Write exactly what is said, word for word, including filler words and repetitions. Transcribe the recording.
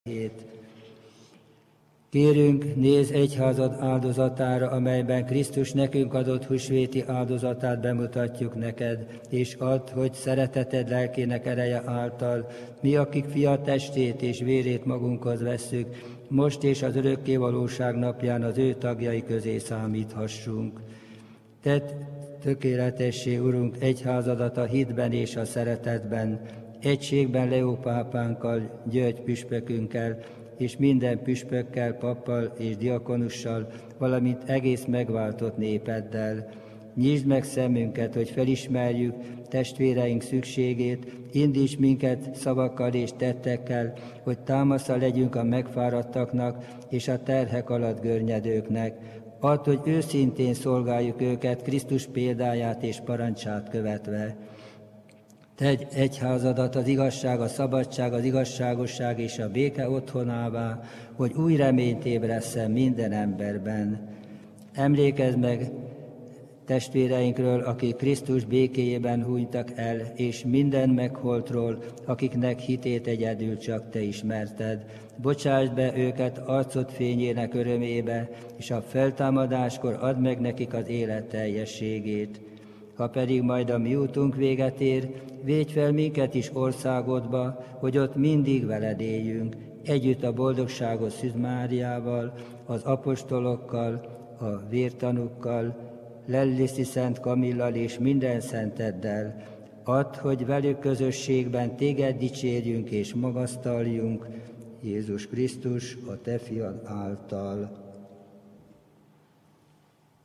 hét. Kérünk, nézz egyházad áldozatára, amelyben Krisztus nekünk adott húsvéti áldozatát bemutatjuk neked, és add, hogy szereteted lelkének ereje által, mi, akik fia testét és vérét magunkhoz vesszük, most és az örökké valóság napján az ő tagjai közé számíthassunk. Tedd tökéletessé, Urunk, egyházadat a hitben és a szeretetben, egységben Leó pápánkkal, György püspökünkkel, és minden püspökkel, pappal és diakonussal, valamint egész megváltott népeddel. Nyisd meg szemünket, hogy felismerjük testvéreink szükségét, indíts minket szavakkal és tettekkel, hogy támasza legyünk a megfáradtaknak és a terhek alatt görnyedőknek. Add, hogy őszintén szolgáljuk őket Krisztus példáját és parancsát követve. Tedd egyházadat az igazság, a szabadság, az igazságosság és a béke otthonává, hogy új reményt ébresszen minden emberben. Emlékezz meg testvéreinkről, akik Krisztus békéjében hunytak el, és minden megholtról, akiknek hitét egyedül csak te ismerted. Bocsásd be őket arcod fényének örömébe, és a feltámadáskor add meg nekik az élet teljességét. Ha pedig majd a mi útunk véget ér, védj fel minket is országodba, hogy ott mindig veled éljünk, együtt a boldogságos Szűz Máriával, az apostolokkal, a vértanúkkal, Lelliszi Szent Kamillal és minden szenteddel. Add, hogy velük közösségben téged dicsérjünk és magasztaljunk, Jézus Krisztus, a te fiad által.